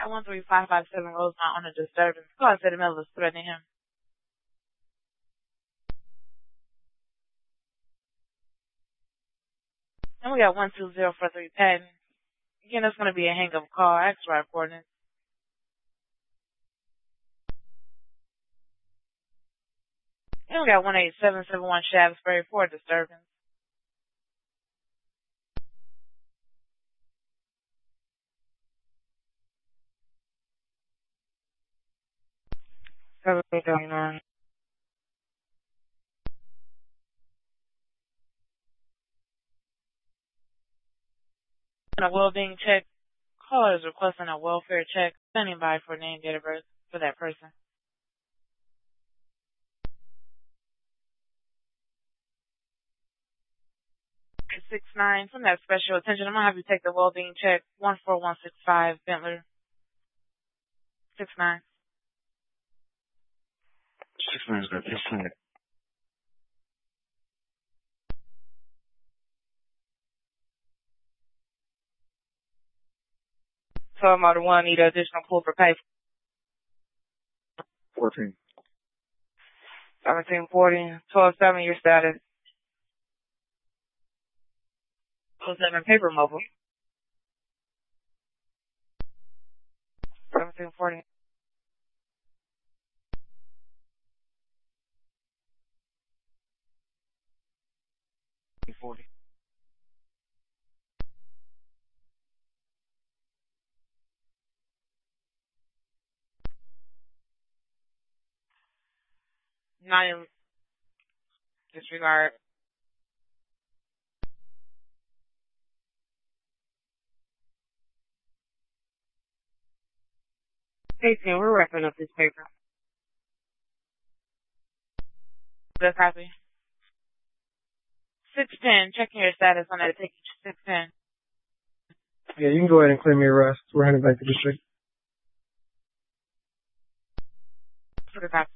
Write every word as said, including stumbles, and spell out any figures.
At one three five five seven Rosemont on a disturbance. Call and say the middle is threatening him. And we got one two zero four three Patton. Again, that's going to be a hang-up call. X-ray coordinates. And we got one eight seven seven one Shaftesbury for a disturbance. seven eight nine. And a well-being check. Caller is requesting a welfare check. Standing by for name, date of birth for that person. six nine, from that special attention. I'm going to have you take the well-being check. one four one six five Bentler. six nine. six nine's got this thing. twelve Model one, need an additional pull for pay. fourteen. seventeen forty. twelve seven, your status. twelve seven, paper mobile. seventeen forty. forty. Nine. Disregard. eighteen, we're wrapping up this paper. That's happy. six ten, checking your status on that ticket. six ten. Yeah, you can go ahead and claim your arrest. We're heading back to the district. For the copy.